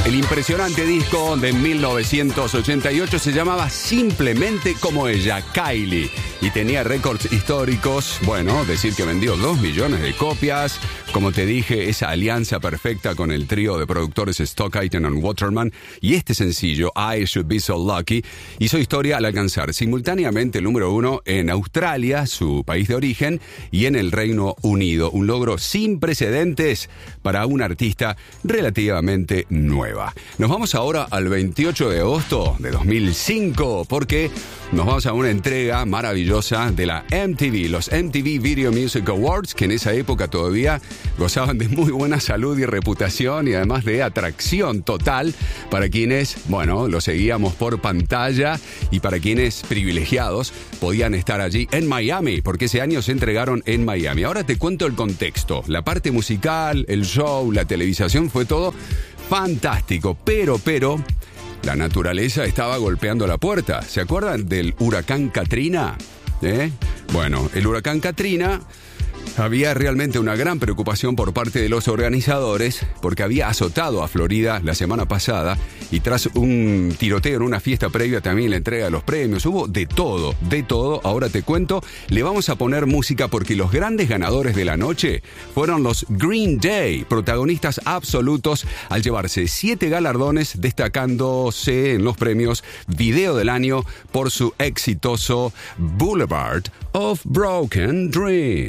El impresionante disco de 1988 se llamaba Simplemente como ella, Kylie, y tenía récords históricos. Bueno, decir que vendió 2 millones de copias. Como te dije, esa alianza perfecta con el trío de productores Stock Aitken and Waterman, y este sencillo, I Should Be So Lucky, hizo historia al alcanzar simultáneamente el número 1 en Australia, su país de origen, y en el Reino Unido. Un logro sin precedentes para una artista relativamente nueva. Nos vamos ahora al 28 de agosto de 2005, porque nos vamos a una entrega maravillosa de la MTV, los MTV Video Music Awards, que en esa época todavía gozaban de muy buena salud y reputación, y además de atracción total para quienes, bueno, lo seguíamos por pantalla, y para quienes privilegiados podían estar allí en Miami, porque ese año se entregaron en Miami. Ahora te cuento el contexto, la parte musical, el show, la televisación, fue todo fantástico, pero la naturaleza estaba golpeando la puerta. ¿Se acuerdan del huracán Katrina? Bueno, el huracán Katrina, había realmente una gran preocupación por parte de los organizadores, porque había azotado a Florida la semana pasada, y tras un tiroteo en una fiesta previa, también la entrega de los premios, hubo de todo. Ahora te cuento, le vamos a poner música porque los grandes ganadores de la noche fueron los Green Day, protagonistas absolutos al llevarse 7 galardones, destacándose en los premios Video del Año por su exitoso Boulevard of Broken Dreams.